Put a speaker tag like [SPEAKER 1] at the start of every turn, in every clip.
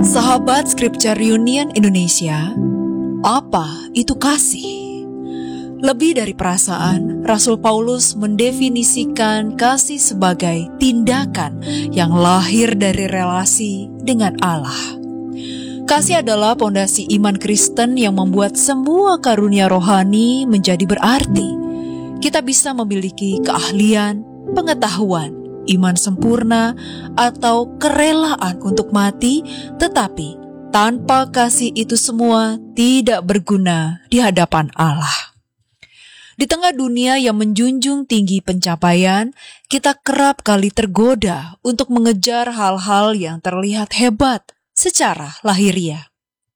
[SPEAKER 1] Sahabat Scripture Union Indonesia, apa itu kasih? Lebih dari perasaan, Rasul Paulus mendefinisikan kasih sebagai tindakan yang lahir dari relasi dengan Allah. Kasih adalah pondasi iman Kristen yang membuat semua karunia rohani menjadi berarti. Kita bisa memiliki keahlian, pengetahuan, iman sempurna, atau kerelaan untuk mati, tetapi tanpa kasih itu semua tidak berguna di hadapan Allah. Di tengah dunia yang menjunjung tinggi pencapaian, kita kerap kali tergoda untuk mengejar hal-hal yang terlihat hebat secara lahiriah.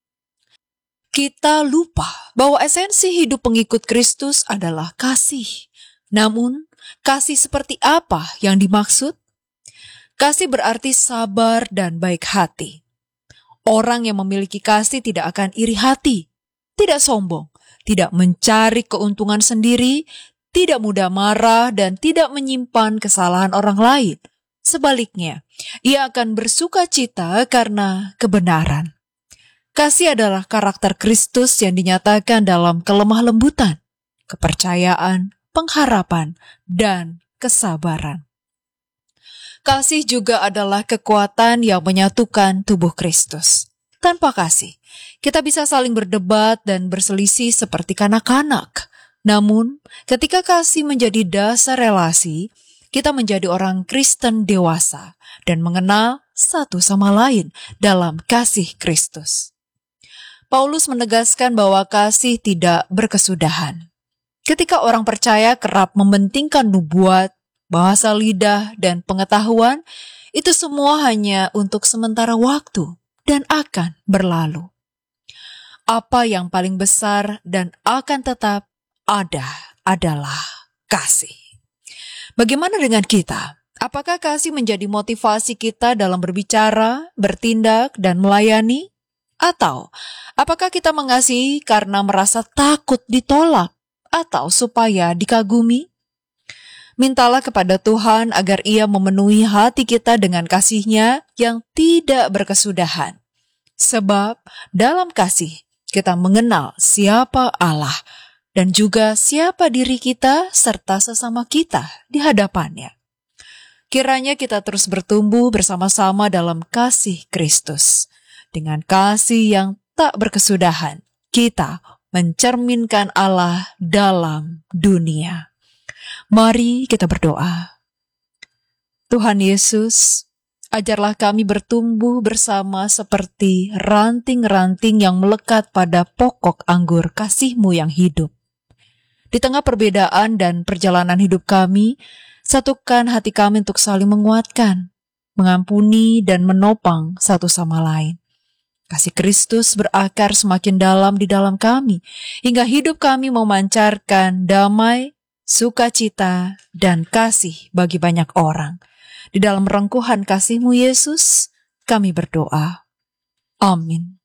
[SPEAKER 1] Kita lupa bahwa esensi hidup pengikut Kristus adalah kasih. Namun, kasih seperti apa yang dimaksud? Kasih berarti sabar dan baik hati. Orang yang memiliki kasih tidak akan iri hati, tidak sombong, tidak mencari keuntungan sendiri, tidak mudah marah, dan tidak menyimpan kesalahan orang lain. Sebaliknya, ia akan bersuka cita karena kebenaran. Kasih adalah karakter Kristus yang dinyatakan dalam kelemah lembutan, kepercayaan, pengharapan, dan kesabaran. Kasih juga adalah kekuatan yang menyatukan tubuh Kristus. Tanpa kasih, kita bisa saling berdebat dan berselisih seperti kanak-kanak. Namun, ketika kasih menjadi dasar relasi, kita menjadi orang Kristen dewasa dan mengenal satu sama lain dalam kasih Kristus. Paulus menegaskan bahwa kasih tidak berkesudahan. Ketika orang percaya kerap mementingkan nubuat, bahasa lidah, dan pengetahuan, itu semua hanya untuk sementara waktu dan akan berlalu. Apa yang paling besar dan akan tetap ada adalah kasih. Bagaimana dengan kita? Apakah kasih menjadi motivasi kita dalam berbicara, bertindak, dan melayani? Atau apakah kita mengasihi karena merasa takut ditolak atau supaya dikagumi? Mintalah kepada Tuhan agar Ia memenuhi hati kita dengan kasih-Nya yang tidak berkesudahan. Sebab dalam kasih kita mengenal siapa Allah dan juga siapa diri kita serta sesama kita di hadapan-Nya. Kiranya kita terus bertumbuh bersama-sama dalam kasih Kristus. Dengan kasih yang tak berkesudahan, kita mencerminkan Allah dalam dunia. Mari kita berdoa. Tuhan Yesus, ajarlah kami bertumbuh bersama seperti ranting-ranting yang melekat pada pokok anggur kasih-Mu yang hidup. Di tengah perbedaan dan perjalanan hidup kami, satukan hati kami untuk saling menguatkan, mengampuni dan menopang satu sama lain. Kasih Kristus berakar semakin dalam di dalam kami, hingga hidup kami memancarkan damai, sukacita, dan kasih bagi banyak orang. Di dalam rengkuhan kasih-Mu Yesus, kami berdoa. Amin.